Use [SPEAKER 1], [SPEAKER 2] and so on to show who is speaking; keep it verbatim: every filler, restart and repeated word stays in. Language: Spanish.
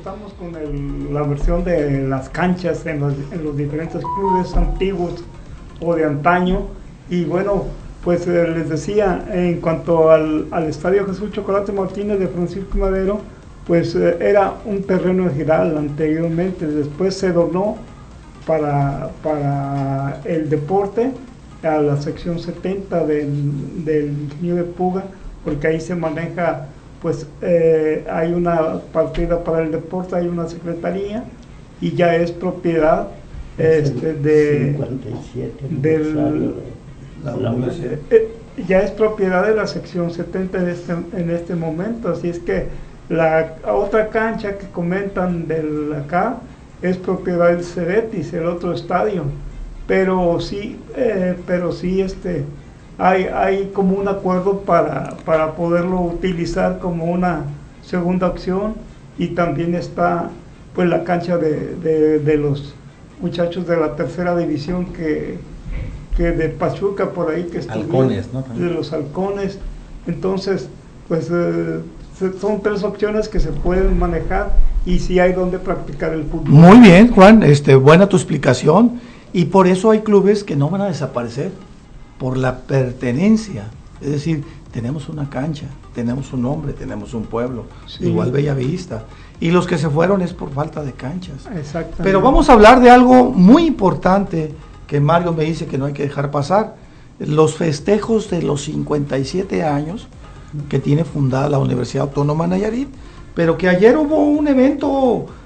[SPEAKER 1] estamos con el, la versión de las canchas en los, en los diferentes clubes antiguos o de antaño. Y bueno, pues eh, les decía, en cuanto al, al estadio Jesús Chocolate Martínez de Francisco Madero, pues eh, era un terreno ejidal anteriormente, después se donó para, para el deporte a la sección setenta del, del Ingenio de Puga, porque ahí se maneja, pues eh, hay una partida para el deporte, hay una secretaría y ya es propiedad este, de,
[SPEAKER 2] cincuenta y siete
[SPEAKER 1] del,
[SPEAKER 2] la, la universidad.
[SPEAKER 1] eh, ya es propiedad de la sección setenta en este, en este momento, así es que la otra cancha que comentan del acá es propiedad del Cebetis, el otro estadio, pero sí, eh, pero sí este Hay, hay como un acuerdo para, para poderlo utilizar como una segunda opción, y también está pues la cancha de, de, de los muchachos de la tercera división que, que de Pachuca por ahí que estuvieron,
[SPEAKER 3] halcones, ¿no?
[SPEAKER 1] de los halcones. Entonces pues eh, son tres opciones que se pueden manejar y sí hay donde practicar el fútbol.
[SPEAKER 4] Muy bien, Juan, este, buena tu explicación, y por eso hay clubes que no van a desaparecer por la pertenencia, es decir, tenemos una cancha, tenemos un nombre, tenemos un pueblo, sí. Igual Bellavista, y los que se fueron es por falta de canchas.
[SPEAKER 1] Exactamente.
[SPEAKER 4] Pero vamos a hablar de algo muy importante que Mario me dice que no hay que dejar pasar, los festejos de los cincuenta y siete años que tiene fundada la Universidad Autónoma Nayarit, pero que ayer hubo un evento